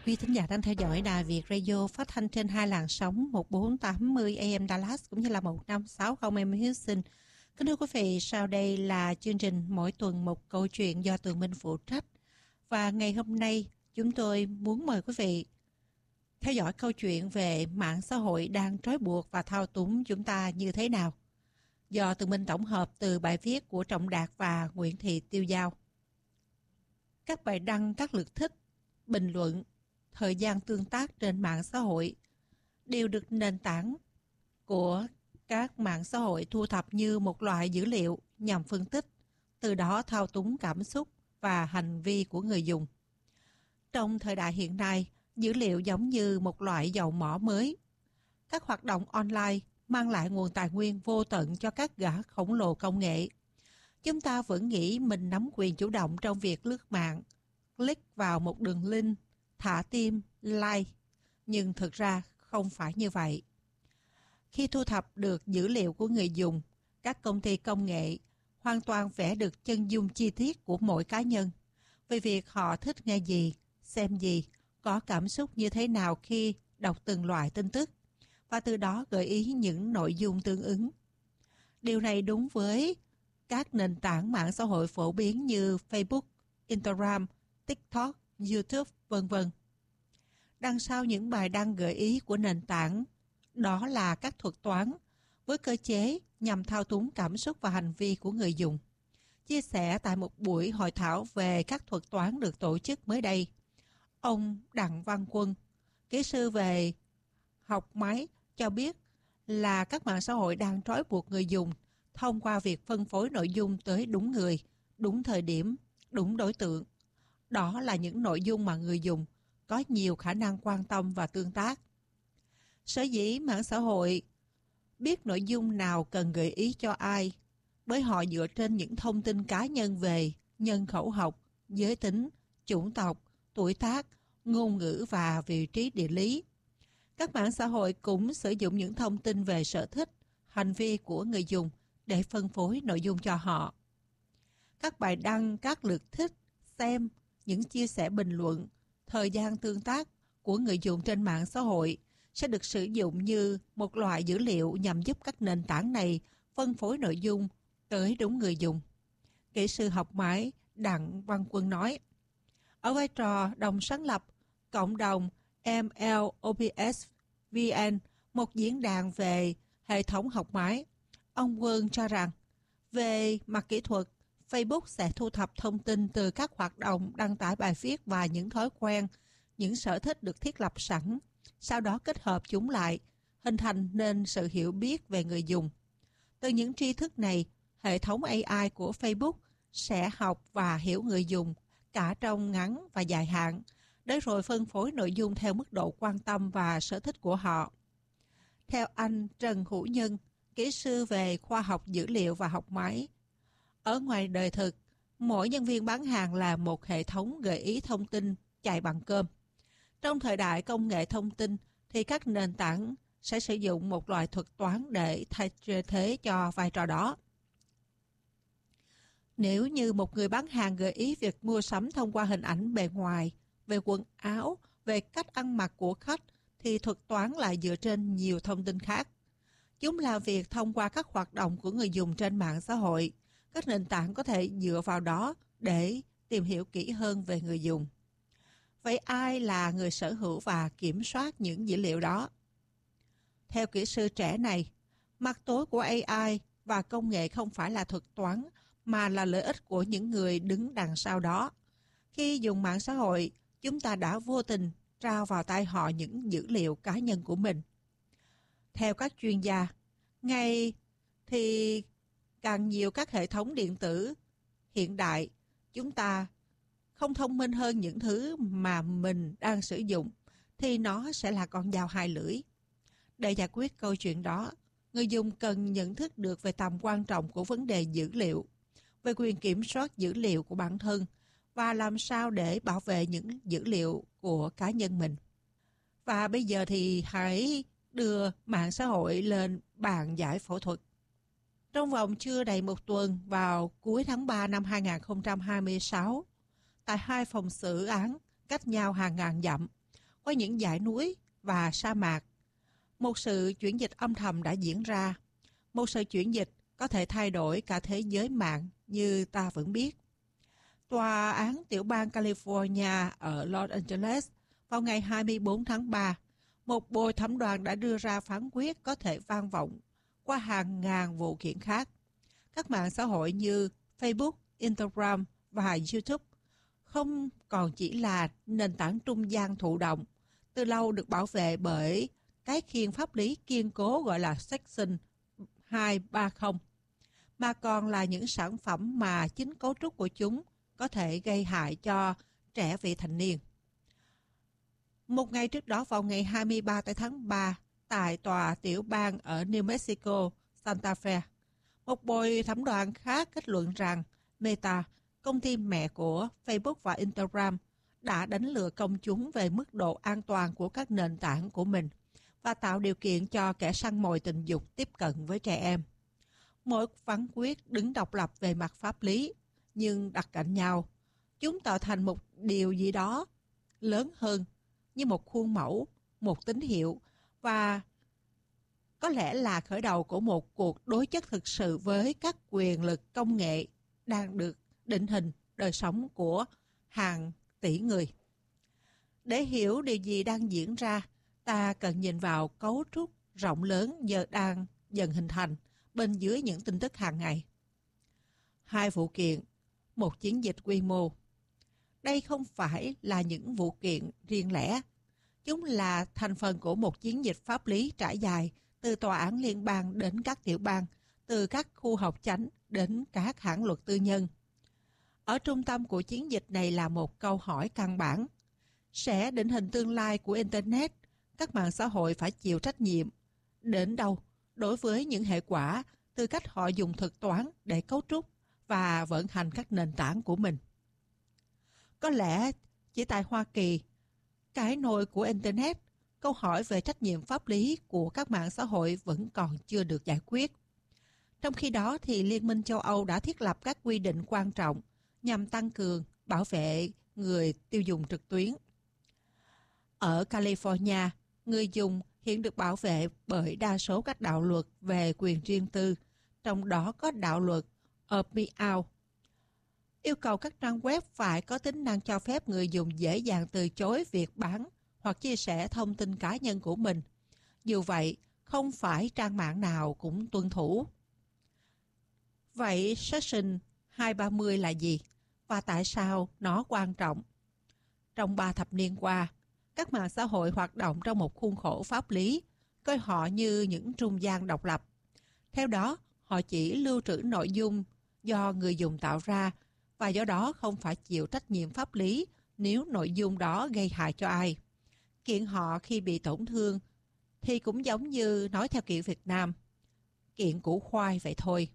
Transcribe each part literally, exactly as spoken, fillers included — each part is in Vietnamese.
Quý thính giả đang theo dõi Đài Việt Radio phát thanh trên hai làn sóng một bốn tám mươi A M Dallas cũng như là một năm sáu mươi A M Houston. Kính thưa quý vị, sau đây là chương trình mỗi tuần một câu chuyện do Tường Minh phụ trách. Và ngày hôm nay chúng tôi muốn mời quý vị theo dõi câu chuyện về mạng xã hội đang trói buộc và thao túng chúng ta như thế nào. Do Tường Minh tổng hợp từ bài viết của Trọng Đạt và Nguyễn Thị Tiêu Giao. Các bài đăng, các lượt thích, bình luận, thời gian tương tác trên mạng xã hội đều được nền tảng của các mạng xã hội thu thập như một loại dữ liệu nhằm phân tích, từ đó thao túng cảm xúc và hành vi của người dùng. Trong thời đại hiện nay, dữ liệu giống như một loại dầu mỏ mới. Các hoạt động online mang lại nguồn tài nguyên vô tận cho các gã khổng lồ công nghệ. Chúng ta vẫn nghĩ mình nắm quyền chủ động trong việc lướt mạng, click vào một đường link, thả tim, like, nhưng thực ra không phải như vậy. Khi thu thập được dữ liệu của người dùng, các công ty công nghệ hoàn toàn vẽ được chân dung chi tiết của mỗi cá nhân, về việc họ thích nghe gì, xem gì, có cảm xúc như thế nào khi đọc từng loại tin tức, và từ đó gợi ý những nội dung tương ứng. Điều này đúng với các nền tảng mạng xã hội phổ biến như Facebook, Instagram, TikTok, YouTube, vân vân. Đằng sau những bài đăng gợi ý của nền tảng, đó là các thuật toán với cơ chế nhằm thao túng cảm xúc và hành vi của người dùng. Chia sẻ tại một buổi hội thảo về các thuật toán được tổ chức mới đây, ông Đặng Văn Quân, kỹ sư về học máy, cho biết là các mạng xã hội đang trói buộc người dùng thông qua việc phân phối nội dung tới đúng người, đúng thời điểm, đúng đối tượng. Đó là những nội dung mà người dùng có nhiều khả năng quan tâm và tương tác. Sở dĩ mạng xã hội biết nội dung nào cần gợi ý cho ai, bởi họ dựa trên những thông tin cá nhân về nhân khẩu học, giới tính, chủng tộc, tuổi tác, ngôn ngữ và vị trí địa lý. Các mạng xã hội cũng sử dụng những thông tin về sở thích, hành vi của người dùng để phân phối nội dung cho họ. Các bài đăng, các lượt thích, xem, những chia sẻ bình luận, thời gian tương tác của người dùng trên mạng xã hội sẽ được sử dụng như một loại dữ liệu nhằm giúp các nền tảng này phân phối nội dung tới đúng người dùng. Kỹ sư học máy Đặng Văn Quân nói, ở vai trò đồng sáng lập cộng đồng M L O P S V N, một diễn đàn về hệ thống học máy, ông Quân cho rằng về mặt kỹ thuật, Facebook sẽ thu thập thông tin từ các hoạt động đăng tải bài viết và những thói quen, những sở thích được thiết lập sẵn, sau đó kết hợp chúng lại, hình thành nên sự hiểu biết về người dùng. Từ những tri thức này, hệ thống A I của Facebook sẽ học và hiểu người dùng cả trong ngắn và dài hạn, để rồi phân phối nội dung theo mức độ quan tâm và sở thích của họ. Theo anh Trần Hữu Nhân, kỹ sư về khoa học dữ liệu và học máy, ở ngoài đời thực, mỗi nhân viên bán hàng là một hệ thống gợi ý thông tin chạy bằng cơm. Trong thời đại công nghệ thông tin thì các nền tảng sẽ sử dụng một loại thuật toán để thay thế cho vai trò đó. Nếu như một người bán hàng gợi ý việc mua sắm thông qua hình ảnh bề ngoài, về quần áo, về cách ăn mặc của khách, thì thuật toán lại dựa trên nhiều thông tin khác. Chúng làm việc thông qua các hoạt động của người dùng trên mạng xã hội. Các nền tảng có thể dựa vào đó để tìm hiểu kỹ hơn về người dùng. Vậy ai là người sở hữu và kiểm soát những dữ liệu đó? Theo kỹ sư trẻ này, mặt tối của A I và công nghệ không phải là thuật toán, mà là lợi ích của những người đứng đằng sau đó. Khi dùng mạng xã hội, chúng ta đã vô tình trao vào tay họ những dữ liệu cá nhân của mình. Theo các chuyên gia, ngày thì càng nhiều các hệ thống điện tử hiện đại, chúng ta không thông minh hơn những thứ mà mình đang sử dụng, thì nó sẽ là con dao hai lưỡi. Để giải quyết câu chuyện đó, người dùng cần nhận thức được về tầm quan trọng của vấn đề dữ liệu, về quyền kiểm soát dữ liệu của bản thân và làm sao để bảo vệ những dữ liệu của cá nhân mình. Và bây giờ thì hãy đưa mạng xã hội lên bàn giải phẫu thuật. Trong vòng chưa đầy một tuần, vào cuối tháng ba năm hai không hai sáu, tại hai phòng xử án cách nhau hàng ngàn dặm, qua những dãy núi và sa mạc. Một sự chuyển dịch âm thầm đã diễn ra. Một sự chuyển dịch có thể thay đổi cả thế giới mạng như ta vẫn biết. Tòa án tiểu bang California ở Los Angeles vào ngày hai mươi tư tháng ba, một bồi thẩm đoàn đã đưa ra phán quyết có thể vang vọng qua hàng ngàn vụ kiện khác. Các mạng xã hội như Facebook, Instagram và YouTube không còn chỉ là nền tảng trung gian thụ động, từ lâu được bảo vệ bởi cái khiên pháp lý kiên cố gọi là Section hai ba không, mà còn là những sản phẩm mà chính cấu trúc của chúng có thể gây hại cho trẻ vị thành niên. Một ngày trước đó, vào ngày hai mươi ba tháng ba, tại tòa tiểu bang ở New Mexico, Santa Fe, một bồi thẩm đoàn khác kết luận rằng Meta, công ty mẹ của Facebook và Instagram, đã đánh lừa công chúng về mức độ an toàn của các nền tảng của mình và tạo điều kiện cho kẻ săn mồi tình dục tiếp cận với trẻ em. Mỗi phán quyết đứng độc lập về mặt pháp lý, nhưng đặt cạnh nhau, chúng tạo thành một điều gì đó lớn hơn, như một khuôn mẫu, một tín hiệu và có lẽ là khởi đầu của một cuộc đối chất thực sự với các quyền lực công nghệ đang được định hình đời sống của hàng tỷ người. Để hiểu điều gì đang diễn ra, ta cần nhìn vào cấu trúc rộng lớn giờ đang dần hình thành bên dưới những tin tức hàng ngày. Hai vụ kiện, một chiến dịch quy mô. Đây không phải là những vụ kiện riêng lẻ. Chúng là thành phần của một chiến dịch pháp lý trải dài từ tòa án liên bang đến các tiểu bang, từ các khu học chánh đến các hãng luật tư nhân. Ở trung tâm của chiến dịch này là một câu hỏi căn bản. Sẽ định hình tương lai của Internet, các mạng xã hội phải chịu trách nhiệm đến đâu đối với những hệ quả từ cách họ dùng thuật toán để cấu trúc và vận hành các nền tảng của mình. Có lẽ chỉ tại Hoa Kỳ, cái nôi của Internet, câu hỏi về trách nhiệm pháp lý của các mạng xã hội vẫn còn chưa được giải quyết. Trong khi đó, thì Liên minh châu Âu đã thiết lập các quy định quan trọng nhằm tăng cường bảo vệ người tiêu dùng trực tuyến. Ở California, người dùng hiện được bảo vệ bởi đa số các đạo luật về quyền riêng tư, trong đó có đạo luật Opt-out, yêu cầu các trang web phải có tính năng cho phép người dùng dễ dàng từ chối việc bán hoặc chia sẻ thông tin cá nhân của mình. Dù vậy, không phải trang mạng nào cũng tuân thủ. Vậy Section hai ba mươi là gì? Và tại sao nó quan trọng? Trong ba thập niên qua, các mạng xã hội hoạt động trong một khuôn khổ pháp lý, coi họ như những trung gian độc lập. Theo đó, họ chỉ lưu trữ nội dung do người dùng tạo ra và do đó không phải chịu trách nhiệm pháp lý nếu nội dung đó gây hại cho ai. Kiện họ khi bị tổn thương thì cũng giống như nói theo kiểu Việt Nam, kiện củ khoai vậy thôi.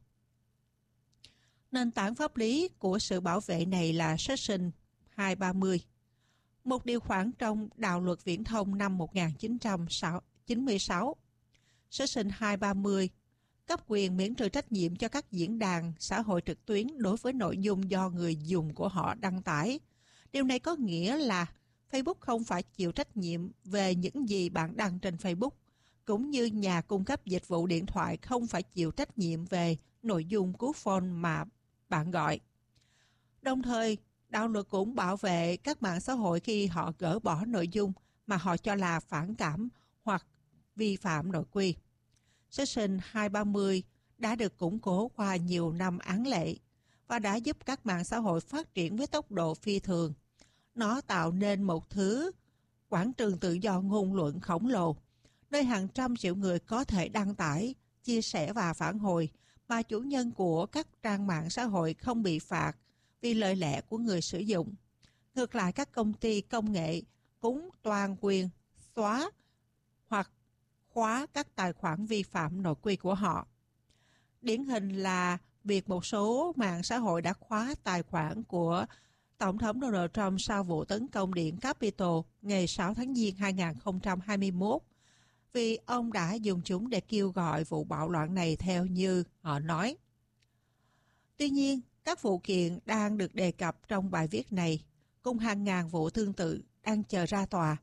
Nền tảng pháp lý của sự bảo vệ này là Section hai ba mươi, một điều khoản trong Đạo luật Viễn thông năm một nghìn chín trăm chín mươi sáu. Section hai ba mươi cấp quyền miễn trừ trách nhiệm cho các diễn đàn xã hội trực tuyến đối với nội dung do người dùng của họ đăng tải. Điều này có nghĩa là Facebook không phải chịu trách nhiệm về những gì bạn đăng trên Facebook, cũng như nhà cung cấp dịch vụ điện thoại không phải chịu trách nhiệm về nội dung cú phone mà bạn gọi. Đồng thời, đạo luật cũng bảo vệ các mạng xã hội khi họ gỡ bỏ nội dung mà họ cho là phản cảm hoặc vi phạm nội quy. Section hai ba mươi đã được củng cố qua nhiều năm án lệ và đã giúp các mạng xã hội phát triển với tốc độ phi thường. Nó tạo nên một thứ quảng trường tự do ngôn luận khổng lồ, nơi hàng trăm triệu người có thể đăng tải, chia sẻ và phản hồi, mà chủ nhân của các trang mạng xã hội không bị phạt vì lời lẽ của người sử dụng. Ngược lại, các công ty công nghệ cũng toàn quyền xóa hoặc khóa các tài khoản vi phạm nội quy của họ. Điển hình là việc một số mạng xã hội đã khóa tài khoản của Tổng thống Donald Trump sau vụ tấn công Điện Capitol ngày sáu tháng Giêng hai nghìn không trăm hai mươi mốt, vì ông đã dùng chúng để kêu gọi vụ bạo loạn này theo như họ nói. Tuy nhiên, các vụ kiện đang được đề cập trong bài viết này, cùng hàng ngàn vụ tương tự đang chờ ra tòa,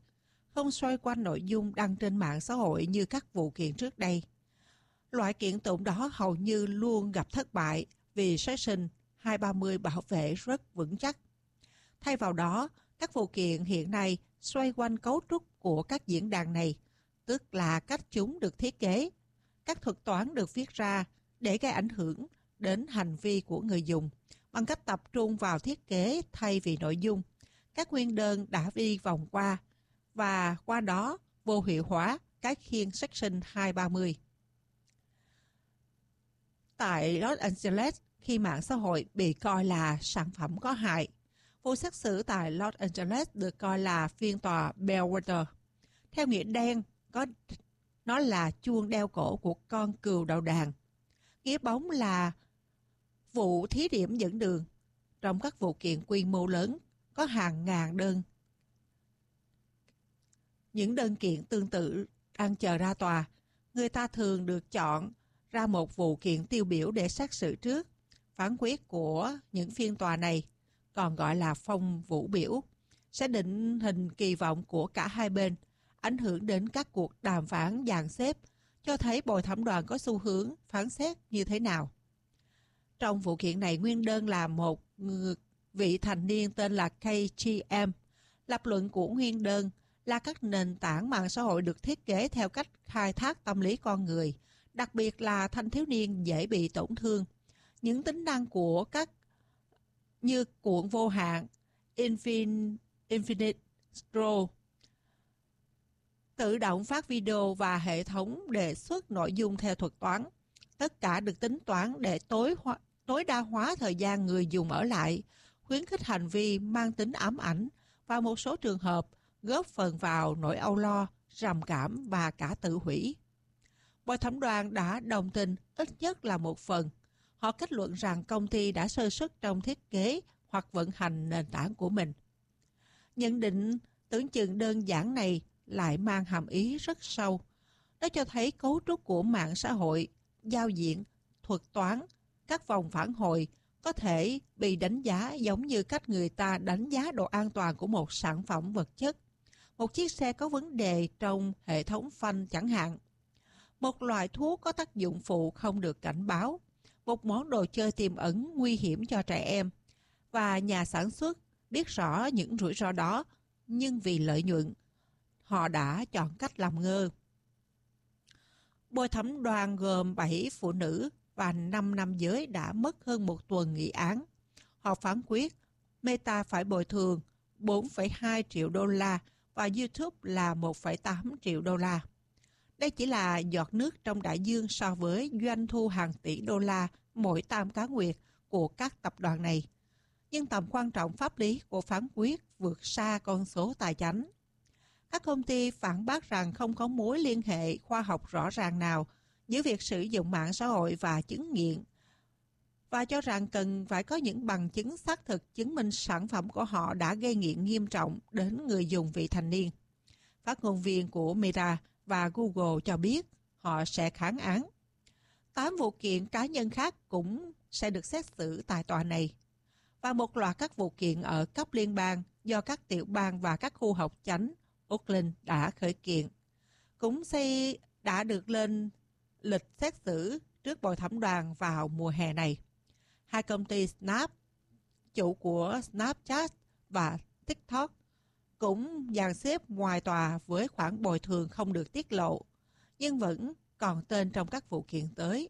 không xoay quanh nội dung đăng trên mạng xã hội như các vụ kiện trước đây. Loại kiện tụng đó hầu như luôn gặp thất bại vì Section hai ba mươi bảo vệ rất vững chắc. Thay vào đó, các vụ kiện hiện nay xoay quanh cấu trúc của các diễn đàn này, tức là cách chúng được thiết kế, các thuật toán được viết ra để gây ảnh hưởng đến hành vi của người dùng bằng cách tập trung vào thiết kế thay vì nội dung. Các nguyên đơn đã đi vòng qua và qua đó vô hiệu hóa cái khiên Section hai ba mươi. Tại Los Angeles, khi mạng xã hội bị coi là sản phẩm có hại, vụ xét xử tại Los Angeles được coi là phiên tòa Bellwether. Theo nghĩa đen, có nó là chuông đeo cổ của con cừu đầu đàn. Nghĩa bóng là vụ thí điểm dẫn đường. Trong các vụ kiện quy mô lớn, có hàng ngàn đơn. Những đơn kiện tương tự đang chờ ra tòa. Người ta thường được chọn ra một vụ kiện tiêu biểu để xét xử trước. Phán quyết của những phiên tòa này, còn gọi là phong vũ biểu, sẽ định hình kỳ vọng của cả hai bên, ảnh hưởng đến các cuộc đàm phán dàn xếp, cho thấy bồi thẩm đoàn có xu hướng phán xét như thế nào. Trong vụ kiện này, nguyên đơn là một vị thành niên tên là K G M. Lập luận của nguyên đơn là các nền tảng mạng xã hội được thiết kế theo cách khai thác tâm lý con người, đặc biệt là thanh thiếu niên dễ bị tổn thương. Những tính năng của các như cuộn vô hạn, infin, infinite scroll, tự động phát video và hệ thống đề xuất nội dung theo thuật toán. Tất cả được tính toán để tối, hóa, tối đa hóa thời gian người dùng ở lại, khuyến khích hành vi mang tính ám ảnh và một số trường hợp góp phần vào nỗi âu lo, trầm cảm và cả tự hủy. Bồi thẩm đoàn đã đồng tình ít nhất là một phần. Họ kết luận rằng công ty đã sơ suất trong thiết kế hoặc vận hành nền tảng của mình. Nhận định tưởng chừng đơn giản này lại mang hàm ý rất sâu. Nó cho thấy cấu trúc của mạng xã hội, giao diện, thuật toán, các vòng phản hồi có thể bị đánh giá giống như cách người ta đánh giá độ an toàn của một sản phẩm vật chất. Một chiếc xe có vấn đề trong hệ thống phanh chẳng hạn. Một loại thuốc có tác dụng phụ không được cảnh báo. Một món đồ chơi tiềm ẩn nguy hiểm cho trẻ em. Và nhà sản xuất biết rõ những rủi ro đó, nhưng vì lợi nhuận, họ đã chọn cách làm ngơ. Bồi thẩm đoàn gồm bảy phụ nữ và năm nam giới đã mất hơn một tuần nghị án. Họ phán quyết Meta phải bồi thường bốn phẩy hai triệu đô la và YouTube là một phẩy tám triệu đô la. Đây chỉ là giọt nước trong đại dương so với doanh thu hàng tỷ đô la mỗi tam cá nguyệt của các tập đoàn này. Nhưng tầm quan trọng pháp lý của phán quyết vượt xa con số tài chánh. Các công ty phản bác rằng không có mối liên hệ khoa học rõ ràng nào giữa việc sử dụng mạng xã hội và chứng nghiện, và cho rằng cần phải có những bằng chứng xác thực chứng minh sản phẩm của họ đã gây nghiện nghiêm trọng đến người dùng vị thành niên. Phát ngôn viên của Meta và Google cho biết họ sẽ kháng án. Tám vụ kiện cá nhân khác cũng sẽ được xét xử tại tòa này. Và một loạt các vụ kiện ở cấp liên bang do các tiểu bang và các khu học chánh Oakland đã khởi kiện, cũng sẽ đã được lên lịch xét xử trước bồi thẩm đoàn vào mùa hè này. Hai công ty Snap, chủ của Snapchat và TikTok, cũng dàn xếp ngoài tòa với khoản bồi thường không được tiết lộ, nhưng vẫn còn tên trong các vụ kiện tới.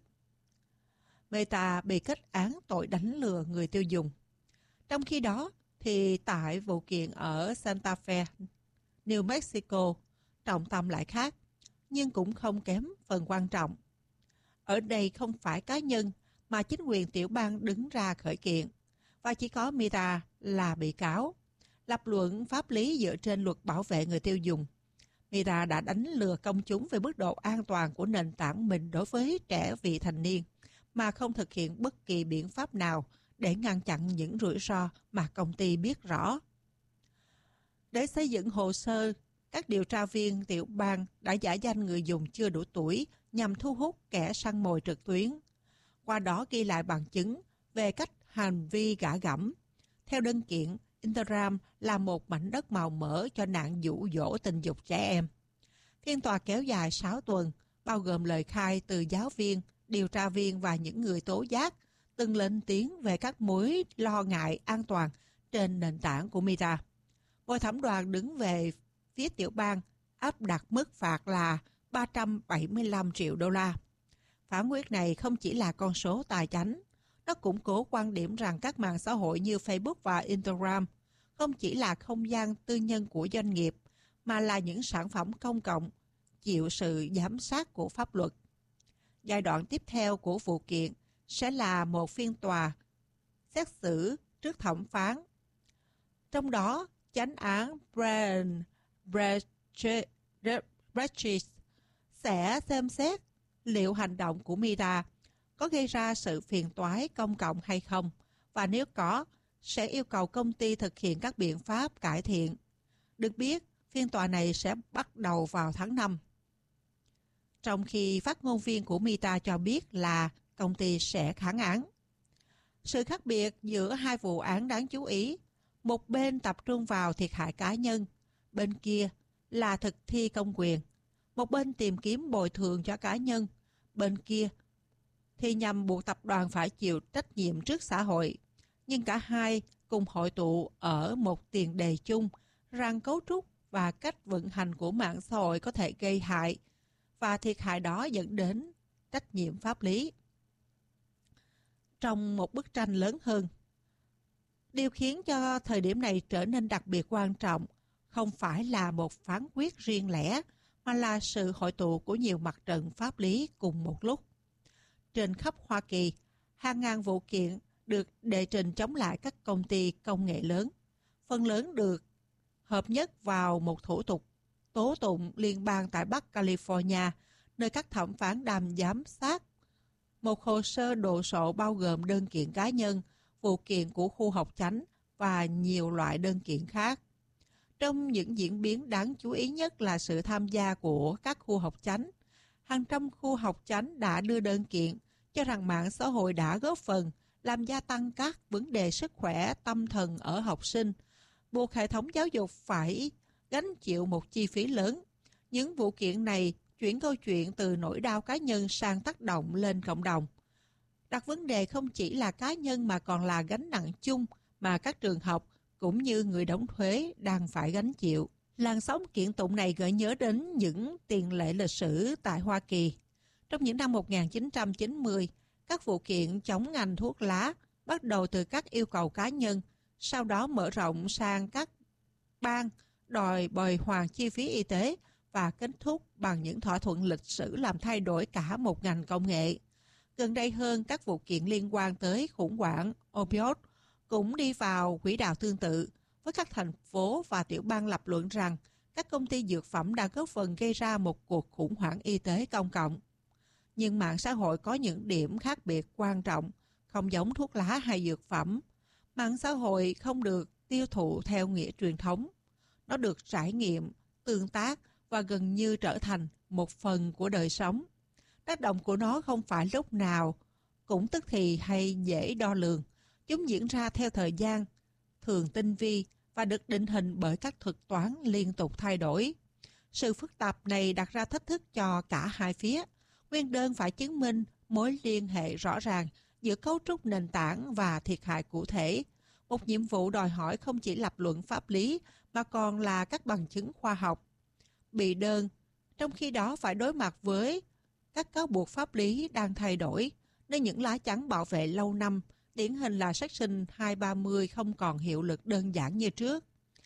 Meta bị kết án tội đánh lừa người tiêu dùng. Trong khi đó, thì tại vụ kiện ở Santa Fe, New Mexico, trọng tâm lại khác, nhưng cũng không kém phần quan trọng. Ở đây không phải cá nhân, mà chính quyền tiểu bang đứng ra khởi kiện, và chỉ có Meta là bị cáo. Lập luận pháp lý dựa trên luật bảo vệ người tiêu dùng. Meta đã đánh lừa công chúng về mức độ an toàn của nền tảng mình đối với trẻ vị thành niên, mà không thực hiện bất kỳ biện pháp nào để ngăn chặn những rủi ro mà công ty biết rõ. Để xây dựng hồ sơ, các điều tra viên tiểu bang đã giả danh người dùng chưa đủ tuổi nhằm thu hút kẻ săn mồi trực tuyến. Qua đó ghi lại bằng chứng về cách hành vi gã gẫm. Theo đơn kiện, Instagram là một mảnh đất màu mỡ cho nạn dụ dỗ tình dục trẻ em. Phiên tòa kéo dài sáu tuần, bao gồm lời khai từ giáo viên, điều tra viên và những người tố giác từng lên tiếng về các mối lo ngại an toàn trên nền tảng của Meta. Bồi thẩm đoàn đứng về phía tiểu bang áp đặt mức phạt là ba trăm bảy mươi lăm triệu đô la. Phán quyết này không chỉ là con số tài chánh, nó củng cố quan điểm rằng các mạng xã hội như Facebook và Instagram không chỉ là không gian tư nhân của doanh nghiệp, mà là những sản phẩm công cộng, chịu sự giám sát của pháp luật. Giai đoạn tiếp theo của vụ kiện sẽ là một phiên tòa xét xử trước thẩm phán. Trong đó, chánh án Brian Brechet sẽ xem xét liệu hành động của Meta có gây ra sự phiền toái công cộng hay không, và nếu có, sẽ yêu cầu công ty thực hiện các biện pháp cải thiện. Được biết, phiên tòa này sẽ bắt đầu vào tháng năm. Trong khi phát ngôn viên của Meta cho biết là công ty sẽ kháng án. Sự khác biệt giữa hai vụ án đáng chú ý, một bên tập trung vào thiệt hại cá nhân, bên kia là thực thi công quyền. Một bên tìm kiếm bồi thường cho cá nhân, bên kia thì nhằm buộc tập đoàn phải chịu trách nhiệm trước xã hội. Nhưng cả hai cùng hội tụ ở một tiền đề chung rằng cấu trúc và cách vận hành của mạng xã hội có thể gây hại, và thiệt hại đó dẫn đến trách nhiệm pháp lý. Trong một bức tranh lớn hơn, điều khiến cho thời điểm này trở nên đặc biệt quan trọng không phải là một phán quyết riêng lẻ, mà là sự hội tụ của nhiều mặt trận pháp lý cùng một lúc. Trên khắp Hoa Kỳ, hàng ngàn vụ kiện được đệ trình chống lại các công ty công nghệ lớn. Phần lớn được hợp nhất vào một thủ tục tố tụng liên bang tại Bắc California, nơi các thẩm phán đang giám sát. Một hồ sơ đồ sộ bao gồm đơn kiện cá nhân, vụ kiện của khu học chánh và nhiều loại đơn kiện khác. Trong những diễn biến đáng chú ý nhất là sự tham gia của các khu học chánh. Hàng trăm khu học chánh đã đưa đơn kiện cho rằng mạng xã hội đã góp phần làm gia tăng các vấn đề sức khỏe tâm thần ở học sinh, buộc hệ thống giáo dục phải gánh chịu một chi phí lớn. Những vụ kiện này chuyển câu chuyện từ nỗi đau cá nhân sang tác động lên cộng đồng. Đặt vấn đề không chỉ là cá nhân mà còn là gánh nặng chung mà các trường học cũng như người đóng thuế đang phải gánh chịu. Làn sóng kiện tụng này gợi nhớ đến những tiền lệ lịch sử tại Hoa Kỳ. Trong những năm một nghìn chín trăm chín mươi, các vụ kiện chống ngành thuốc lá bắt đầu từ các yêu cầu cá nhân, sau đó mở rộng sang các bang đòi bồi hoàn chi phí y tế và kết thúc bằng những thỏa thuận lịch sử làm thay đổi cả một ngành công nghệ. Gần đây hơn, các vụ kiện liên quan tới khủng hoảng opioid cũng đi vào quỹ đạo tương tự, với các thành phố và tiểu bang lập luận rằng các công ty dược phẩm đã góp phần gây ra một cuộc khủng hoảng y tế công cộng. Nhưng mạng xã hội có những điểm khác biệt quan trọng, không giống thuốc lá hay dược phẩm. Mạng xã hội không được tiêu thụ theo nghĩa truyền thống. Nó được trải nghiệm, tương tác và gần như trở thành một phần của đời sống. Tác động của nó không phải lúc nào cũng tức thì hay dễ đo lường. Chúng diễn ra theo thời gian, thường tinh vi và được định hình bởi các thuật toán liên tục thay đổi. Sự phức tạp này đặt ra thách thức cho cả hai phía. Nguyên đơn phải chứng minh mối liên hệ rõ ràng giữa cấu trúc nền tảng và thiệt hại cụ thể. Một nhiệm vụ đòi hỏi không chỉ lập luận pháp lý mà còn là các bằng chứng khoa học. Bị đơn, trong khi đó phải đối mặt với các cáo buộc pháp lý đang thay đổi, nên những lá chắn bảo vệ lâu năm, điển hình là Section hai ba mươi không còn hiệu lực đơn giản như trước.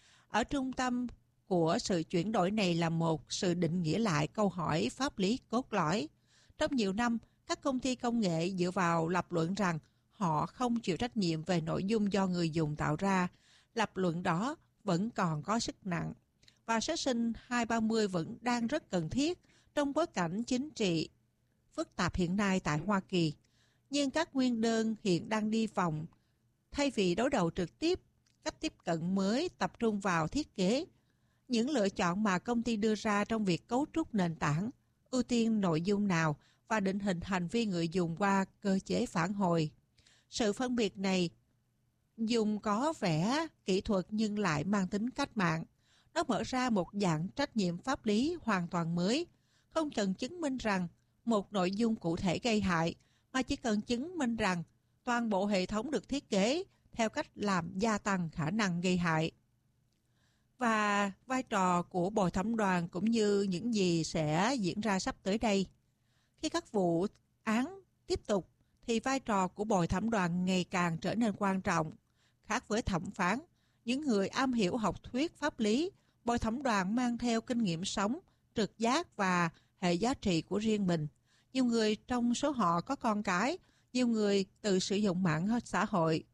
Ở trung tâm của sự chuyển đổi này là một sự định nghĩa lại câu hỏi pháp lý cốt lõi. Trong nhiều năm, các công ty công nghệ dựa vào lập luận rằng họ không chịu trách nhiệm về nội dung do người dùng tạo ra. Lập luận đó vẫn còn có sức nặng, và Section hai ba mươi vẫn đang rất cần thiết trong bối cảnh chính trị phức tạp hiện nay tại Hoa Kỳ. Nhưng các nguyên đơn hiện đang đi vòng. Thay vì đối đầu trực tiếp, cách tiếp cận mới tập trung vào thiết kế. Những lựa chọn mà công ty đưa ra trong việc cấu trúc nền tảng, ưu tiên nội dung nào và định hình hành vi người dùng qua cơ chế phản hồi. Sự phân biệt này dùng có vẻ kỹ thuật nhưng lại mang tính cách mạng. Nó mở ra một dạng trách nhiệm pháp lý hoàn toàn mới, không cần chứng minh rằng một nội dung cụ thể gây hại, mà chỉ cần chứng minh rằng toàn bộ hệ thống được thiết kế theo cách làm gia tăng khả năng gây hại. Và vai trò của bồi thẩm đoàn cũng như những gì sẽ diễn ra sắp tới đây. Khi các vụ án tiếp tục, thì vai trò của bồi thẩm đoàn ngày càng trở nên quan trọng. Khác với thẩm phán, những người am hiểu học thuyết pháp lý, bồi thẩm đoàn mang theo kinh nghiệm sống, trực giác và hệ giá trị của riêng mình. Nhiều người trong số họ có con cái, nhiều người tự sử dụng mạng xã hội.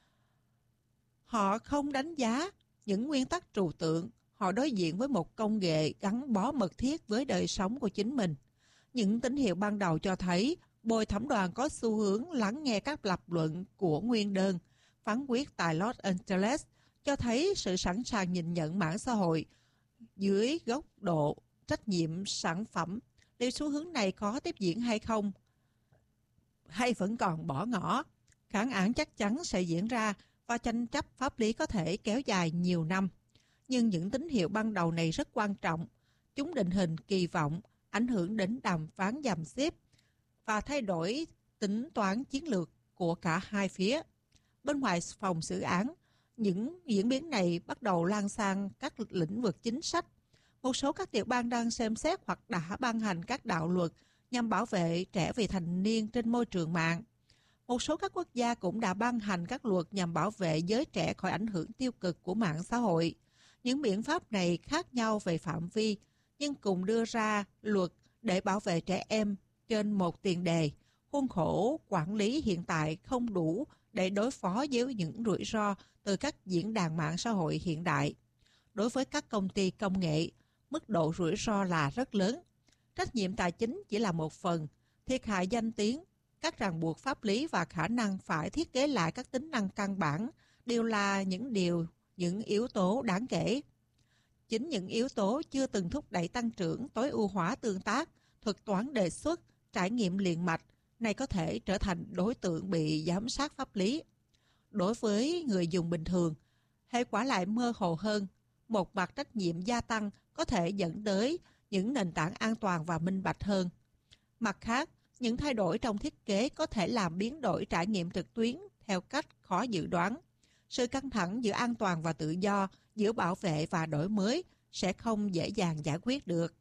Họ không đánh giá những nguyên tắc trừu tượng, họ đối diện với một công nghệ gắn bó mật thiết với đời sống của chính mình. Những tín hiệu ban đầu cho thấy bồi thẩm đoàn có xu hướng lắng nghe các lập luận của nguyên đơn. Phán quyết tại Los Angeles cho thấy sự sẵn sàng nhìn nhận mạng xã hội dưới góc độ trách nhiệm sản phẩm. Liệu xu hướng này có tiếp diễn hay không? Hay vẫn còn bỏ ngỏ? Kháng án chắc chắn sẽ diễn ra và tranh chấp pháp lý có thể kéo dài nhiều năm. Nhưng những tín hiệu ban đầu này rất quan trọng. Chúng định hình kỳ vọng, ảnh hưởng đến đàm phán giằng xếp và thay đổi tính toán chiến lược của cả hai phía. Bên ngoài phòng xử án, những diễn biến này bắt đầu lan sang các lĩnh vực chính sách. Một số các tiểu bang đang xem xét hoặc đã ban hành các đạo luật nhằm bảo vệ trẻ vị thành niên trên môi trường mạng. Một số các quốc gia cũng đã ban hành các luật nhằm bảo vệ giới trẻ khỏi ảnh hưởng tiêu cực của mạng xã hội. Những biện pháp này khác nhau về phạm vi, nhưng cùng đưa ra luật để bảo vệ trẻ em trên một tiền đề. Khuôn khổ quản lý hiện tại không đủ để đối phó với những rủi ro từ các diễn đàn mạng xã hội hiện đại. Đối với các công ty công nghệ, mức độ rủi ro là rất lớn. Trách nhiệm tài chính chỉ là một phần, thiệt hại danh tiếng, các ràng buộc pháp lý và khả năng phải thiết kế lại các tính năng căn bản đều là những điều, những yếu tố đáng kể. Chính những yếu tố chưa từng thúc đẩy tăng trưởng, tối ưu hóa tương tác, thuật toán đề xuất, trải nghiệm liền mạch này có thể trở thành đối tượng bị giám sát pháp lý. Đối với người dùng bình thường, hệ quả lại mơ hồ hơn. Một mặt trách nhiệm gia tăng có thể dẫn tới những nền tảng an toàn và minh bạch hơn. Mặt khác, những thay đổi trong thiết kế có thể làm biến đổi trải nghiệm trực tuyến theo cách khó dự đoán. Sự căng thẳng giữa an toàn và tự do, giữa bảo vệ và đổi mới sẽ không dễ dàng giải quyết được.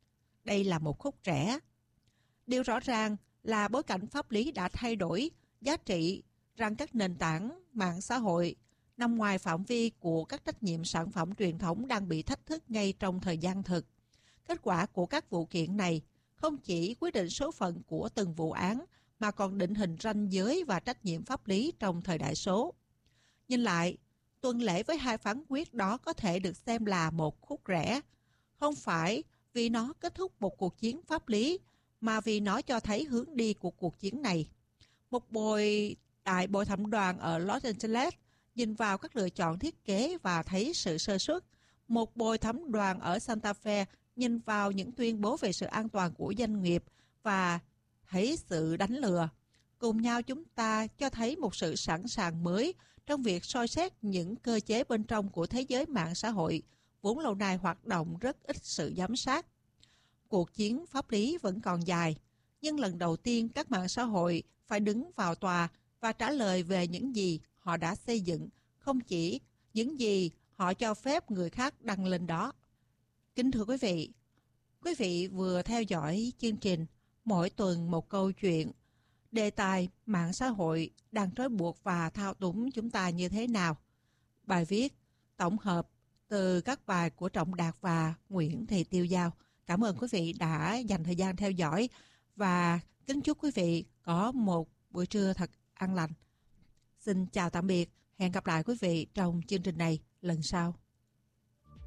Đây là một khúc rẽ. Điều rõ ràng là bối cảnh pháp lý đã thay đổi, giá trị rằng các nền tảng mạng xã hội nằm ngoài phạm vi của các trách nhiệm sản phẩm truyền thống đang bị thách thức ngay trong thời gian thực. Kết quả của các vụ kiện này không chỉ quyết định số phận của từng vụ án mà còn định hình ranh giới và trách nhiệm pháp lý trong thời đại số. Nhìn lại, tuần lễ với hai phán quyết đó có thể được xem là một khúc rẽ, không phải vì nó kết thúc một cuộc chiến pháp lý, mà vì nó cho thấy hướng đi của cuộc chiến này. Một bồi đại bồi thẩm đoàn ở Los Angeles nhìn vào các lựa chọn thiết kế và thấy sự sơ suất. Một bồi thẩm đoàn ở Santa Fe nhìn vào những tuyên bố về sự an toàn của doanh nghiệp và thấy sự đánh lừa. Cùng nhau chúng ta cho thấy một sự sẵn sàng mới trong việc soi xét những cơ chế bên trong của thế giới mạng xã hội, vốn lâu nay hoạt động rất ít sự giám sát. Cuộc chiến pháp lý vẫn còn dài, nhưng lần đầu tiên các mạng xã hội phải đứng vào tòa và trả lời về những gì họ đã xây dựng, không chỉ những gì họ cho phép người khác đăng lên đó. Kính thưa quý vị, quý vị vừa theo dõi chương trình Mỗi tuần một câu chuyện, đề tài mạng xã hội đang trói buộc và thao túng chúng ta như thế nào. Bài viết tổng hợp từ các bài của Trọng Đạt và Nguyễn Thị Tiêu Giao. Cảm ơn quý vị đã dành thời gian theo dõi và kính chúc quý vị có một buổi trưa thật an lành. Xin chào tạm biệt, hẹn gặp lại quý vị trong chương trình này lần sau.